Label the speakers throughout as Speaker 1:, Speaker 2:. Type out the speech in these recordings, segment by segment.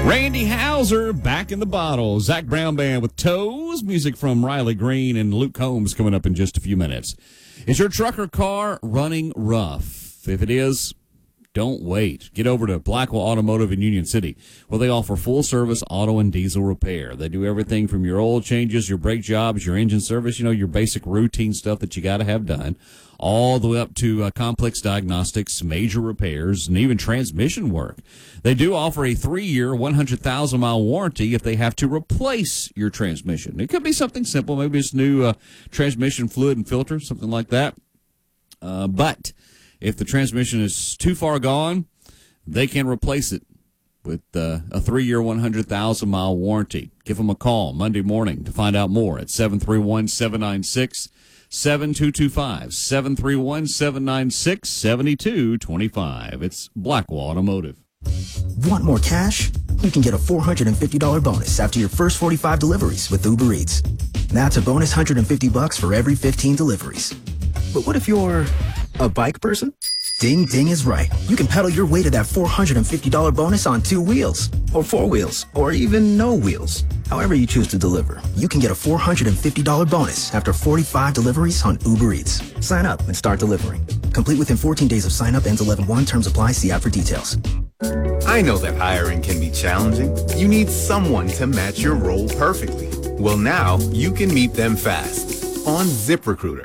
Speaker 1: Randy Houser back in the bottle. Zach Brown Band with Toes. Music from Riley Green and Luke Combs coming up in just a few minutes. Is your truck or car running rough? If it is, don't wait. Get over to Blackwell Automotive in Union City, where they offer full-service auto and diesel repair. They do everything from your oil changes, your brake jobs, your engine service, your basic routine stuff that you got to have done, all the way up to complex diagnostics, major repairs, and even transmission work. They do offer a 3-year, 100,000-mile warranty if they have to replace your transmission. It could be something simple. Maybe it's new transmission fluid and filter, something like that. But if the transmission is too far gone, they can replace it with a 3-year, 100,000-mile warranty. Give them a call Monday morning to find out more at 731-796-7225, 731-796-7225. It's Blackwell Automotive.
Speaker 2: Want more cash? You can get a $450 bonus after your first 45 deliveries with Uber Eats. That's a bonus $150 for every 15 deliveries. But what if you're a bike person? Ding Ding is right. You can pedal your way to that $450 bonus on 2 wheels, or 4 wheels, or even no wheels. However you choose to deliver, you can get a $450 bonus after 45 deliveries on Uber Eats. Sign up and start delivering. Complete within 14 days of sign up. Ends 11/1. Terms apply. See app for details.
Speaker 3: I know that hiring can be challenging. You need someone to match your role perfectly. Well, now you can meet them fast on ZipRecruiter.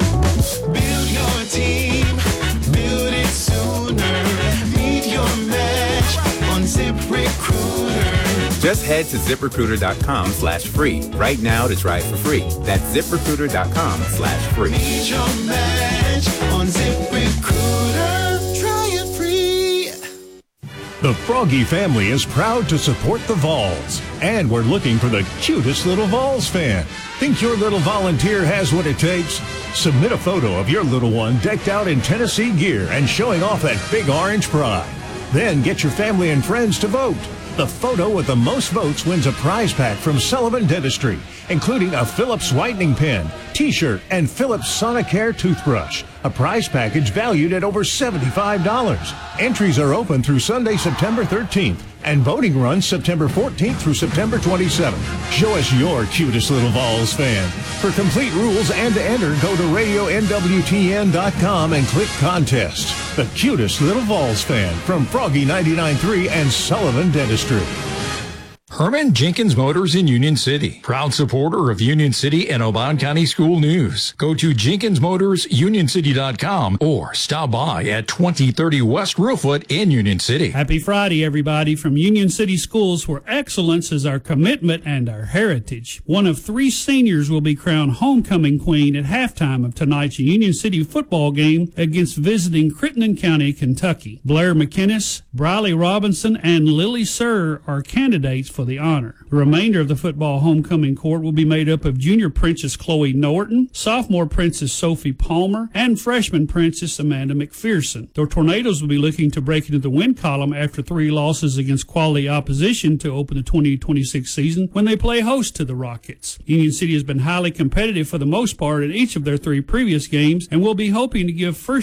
Speaker 4: Build your team, build it sooner. Meet your match on ZipRecruiter.
Speaker 3: Just head to ZipRecruiter.com/free right now to try it for free. That's ZipRecruiter.com/free.
Speaker 4: Meet your match on ZipRecruiter. Try it free.
Speaker 5: The Froggy family is proud to support the Vols, and we're looking for the cutest little Vols fan. Think your little volunteer has what it takes? Submit a photo of your little one decked out in Tennessee gear and showing off that big orange pride. Then get your family and friends to vote. The photo with the most votes wins a prize pack from Sullivan Dentistry, including a Philips whitening pen, T-shirt, and Philips Sonicare toothbrush. A prize package valued at over $75. Entries are open through Sunday, September 13th, and voting runs September 14th through September 27th. Show us your cutest little Vols fan. For complete rules and to enter, go to RadioNWTN.com and click Contest. The cutest little Vols fan from Froggy 99.3 and Sullivan Dentistry.
Speaker 6: Herman Jenkins Motors in Union City. Proud supporter of Union City and Oban County School News. Go to JenkinsMotorsUnionCity.com or stop by at 2030 West Reelfoot in Union City.
Speaker 7: Happy Friday, everybody, from Union City Schools, where excellence is our commitment and our heritage. One of 3 seniors will be crowned homecoming queen at halftime of tonight's Union City football game against visiting Crittenden County, Kentucky. Blair McInnes, Briley Robinson, and Lily Sir are candidates for the honor. The remainder of the football homecoming court will be made up of junior princess Chloe Norton, sophomore princess Sophie Palmer, and freshman princess Amanda McPherson. The Tornadoes will be looking to break into the win column after 3 losses against quality opposition to open the 2026 season when they play host to the Rockets. Union City has been highly competitive for the most part in each of their 3 previous games and will be hoping to give first